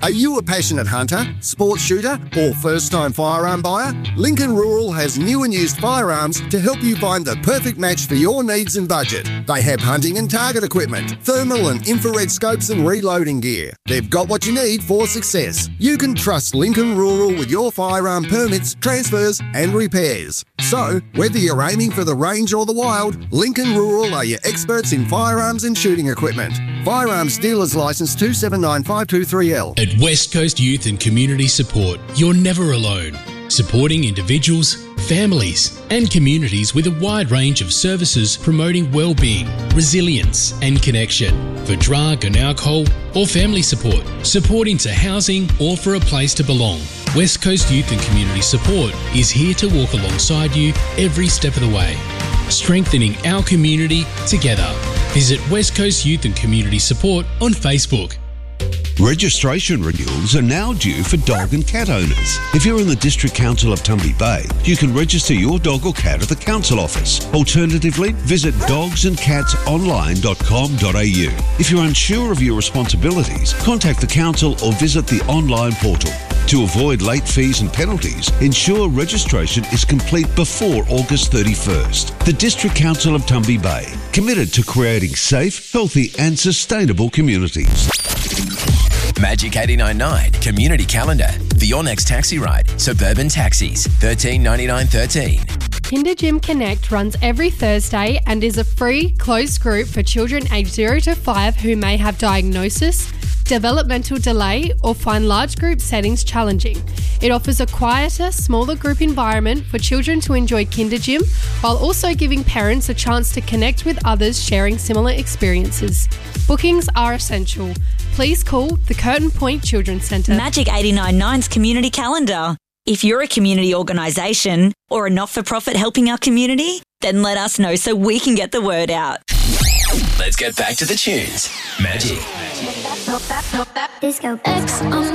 Are you a passionate hunter, sports shooter, or first-time firearm buyer? Lincoln Rural has new and used firearms to help you find the perfect match for your needs and budget. They have hunting and target equipment, thermal and infrared scopes and reloading gear. They've got what you need for success. You can trust Lincoln Rural with your firearm permits, transfers and repairs. So, whether you're aiming for the range or the wild, Lincoln Rural are your experts in firearms and shooting equipment. Firearms Dealers Licence 279523L. At West Coast Youth and Community Support, you're never alone. Supporting individuals, families and communities with a wide range of services promoting well-being, resilience and connection for drug and alcohol or family support, support into housing or for a place to belong. West Coast Youth and Community Support is here to walk alongside you every step of the way, strengthening our community together. Visit West Coast Youth and Community Support on Facebook. Registration renewals are now due for dog and cat owners. If you're in the District Council of Tumby Bay, you can register your dog or cat at the council office. Alternatively, visit dogsandcatsonline.com.au. If you're unsure of your responsibilities, contact the council or visit the online portal. To avoid late fees and penalties, ensure registration is complete before August 31st. The District Council of Tumby Bay, committed to creating safe, healthy and sustainable communities. Magic 89.9 Community Calendar. The Yonex Taxi Ride. Suburban Taxis. $13.99.13. Kinder Gym Connect runs every Thursday and is a free, closed group for children aged 0 to 5 who may have diagnosis, developmental delay or find large group settings challenging. It offers a quieter, smaller group environment for children to enjoy Kinder Gym while also giving parents a chance to connect with others sharing similar experiences. Bookings are essential. Please call the Curtin Point Children's Centre. Magic 89.9's Community Calendar. If you're a community organisation or a not-for-profit helping our community, then let us know so we can get the word out. Let's get back to the tunes. Magic. Disco X on